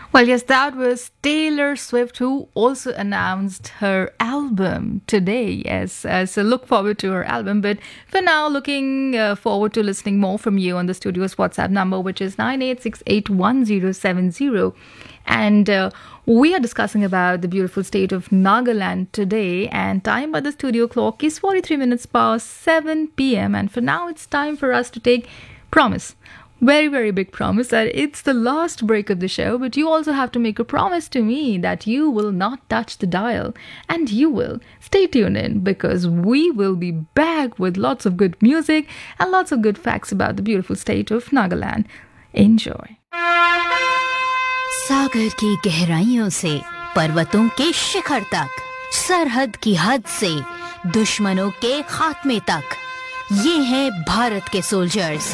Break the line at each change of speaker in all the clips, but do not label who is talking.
Well, yes, that was Taylor Swift, who also announced her album today. Yes, so look forward to her album. But for now, looking forward to listening more from you on the studio's WhatsApp number, which is 98681070. And we are discussing about the beautiful state of Nagaland today. And time by the studio clock is 43 minutes past 7 p.m. And for now, it's time for us to take promise. Very, very big promise that it's the last break of the show, but you also have to make a promise to me that you will not touch the dial, and you will. Stay tuned in because we will be back with lots of good music and lots of good facts about the beautiful state of Nagaland. Enjoy.
सागर की गहराइयों से पर्वतों के शिखर तक, सरहद की हद से दुश्मनों के खात्मे तक, ये हैं भारत के सोल्जर्स।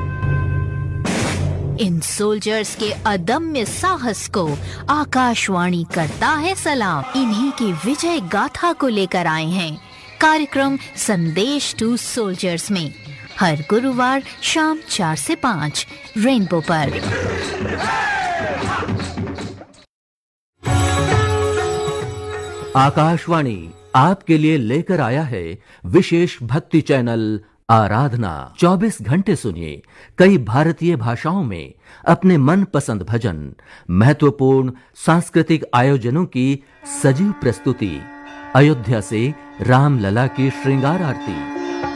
इन सोल्जर्स के अदम्य साहस को आकाशवाणी करता है सलाम। इन्हीं की विजय गाथा को लेकर आए हैं कार्यक्रम संदेश टू सोल्जर्स में, हर गुरुवार शाम 4 से 5 रेनबो पर।
आकाशवाणी आपके लिए लेकर आया है विशेष भक्ति चैनल आराधना। 24 घंटे सुनिए कई भारतीय भाषाओं में अपने मनपसंद भजन, महत्वपूर्ण सांस्कृतिक आयोजनों की सजीव प्रस्तुति, अयोध्या से रामलला की श्रृंगार आरती,